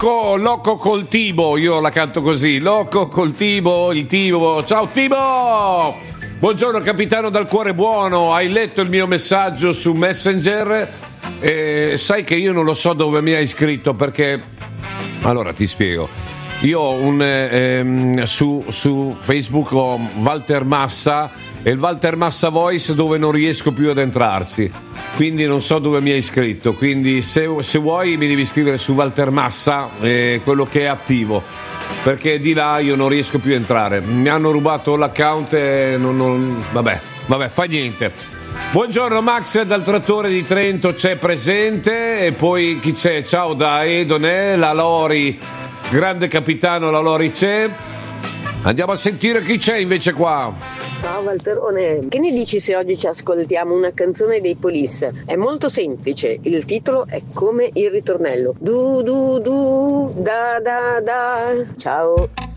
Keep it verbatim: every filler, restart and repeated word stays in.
Loco, Loco col Tibo, io la canto così, Loco col Tibo, il Tibo, ciao Tibo! Buongiorno capitano dal cuore buono, hai letto il mio messaggio su Messenger? Eh, sai che io non lo so dove mi hai scritto perché... Allora ti spiego, io ho un, ehm, su, su Facebook ho Walter Massa e il Walter Massa Voice dove non riesco più ad entrarci, quindi non so dove mi hai scritto, quindi se, se vuoi mi devi scrivere su Walter Massa, eh, quello che è attivo, perché di là io non riesco più a entrare, mi hanno rubato l'account e non, non vabbè, vabbè, fa niente. Buongiorno Max dal trattore di Trento c'è presente, e poi chi c'è? Ciao da Edone, la Lori, grande capitano, la Lori c'è. Andiamo a sentire chi c'è invece qua. Ciao Valterone, che ne dici se oggi ci ascoltiamo una canzone dei Police? È molto semplice, il titolo è come il ritornello. Du du du, da da da. Ciao.